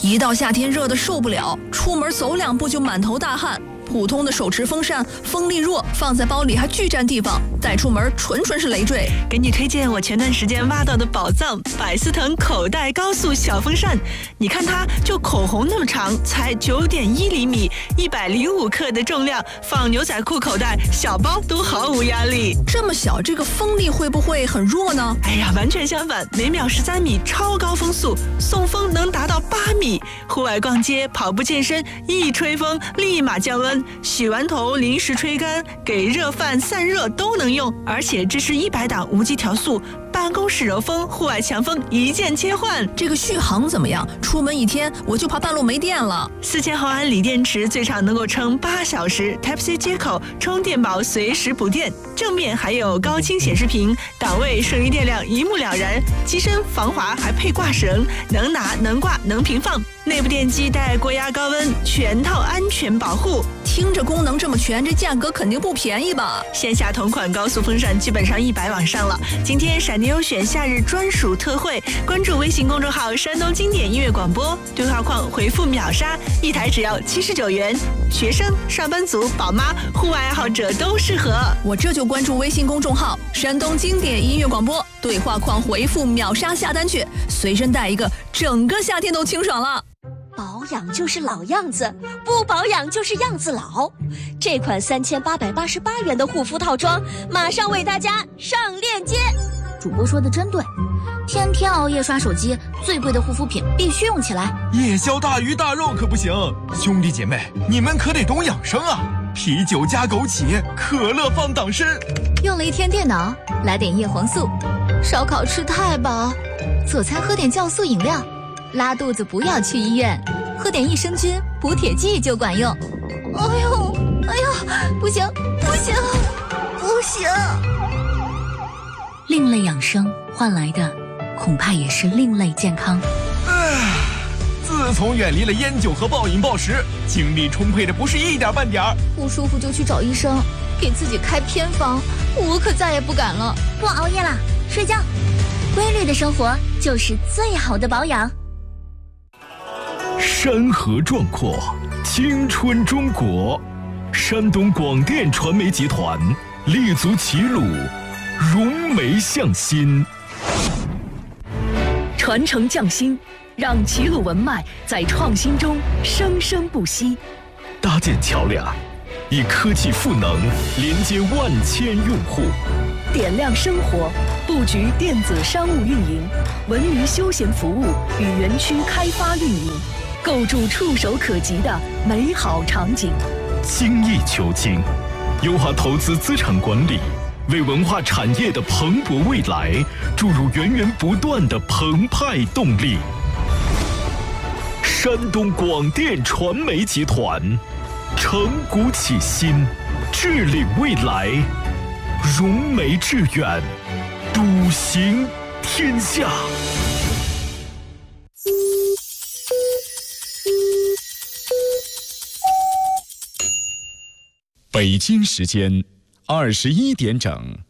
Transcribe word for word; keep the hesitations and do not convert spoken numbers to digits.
一到夏天热得受不了，出门走两步就满头大汗。普通的手持风扇风力弱，放在包里还巨占地方，带出门纯纯是累赘。 给你推荐我前段时间挖到的宝藏——百思腾口袋高速小风扇。你看它就口红那么长，才九点一厘米，一百零五克的重量，放牛仔裤口袋、小包都毫无压力。 这么小，这个风力会不会很弱呢？ 哎呀，完全相反，每秒十三米，超高风速，送风能达到八米。户外逛街、跑步、健身，一吹风立马降温。洗完头临时吹干，给热饭散热都能用，而且支持一百档无级调速，办公室柔风、户外强风一键切换。 这个续航怎么样？出门一天我就怕半路没电了。 四千毫安锂电池最长能够撑八小时 ，Type C 接口，充电宝随时补电。正面还有高清显示屏，档位、剩余电量一目了然。机身防滑还配挂绳，能拿能挂能平放。内部电机带过压高温，全套安全保护。 听着功能这么全，这价格肯定不便宜吧？ 线下同款高速风扇基本上一百往上了。今天闪电优选夏日专属特惠，关注微信公众号山东经典音乐广播，对话框回复秒杀，一台只要七十九元。学生、上班族、宝妈、户外爱好者都适合。 我这就关注微信公众号山东经典音乐广播，对话框回复秒杀下单去，随身带一个，整个夏天都清爽了。 保养就是老样子，不保养就是样子老。这款三千八百八十八元的护肤套装，马上为大家上链接。 主播说的真对，天天熬夜刷手机，最贵的护肤品必须用起来。 夜宵大鱼大肉可不行，兄弟姐妹，你们可得懂养生啊！啤酒加枸杞，可乐放党参。 用了一天电脑，来点叶黄素。烧烤吃太饱，做餐喝点酵素饮料。拉肚子不要去医院，喝点益生菌补铁剂就管用。哎呦哎呦，不行不行不行！另类养生换来的恐怕也是另类健康。 唉，自从远离了烟酒和暴饮暴食，精力充沛的不是一点半点儿。 不舒服就去找医生，给自己开偏方，我可再也不敢了。 不熬夜啦，睡觉。规律的生活就是最好的保养。 山河壮阔，青春中国。山东广电传媒集团立足齐鲁，融媒向心， 传承匠心，让齐鲁文脉在创新中生生不息。 搭建桥梁，以科技赋能连接万千用户。 点亮生活，布局电子商务运营、文娱休闲服务与园区开发运营，构筑触手可及的美好场景。 精益求精，优化投资资产管理，为文化产业的蓬勃未来注入源源不断的澎湃动力。山东广电传媒集团，承股启新，致力未来，融媒致远，笃行天下。 北京时间二十一点整。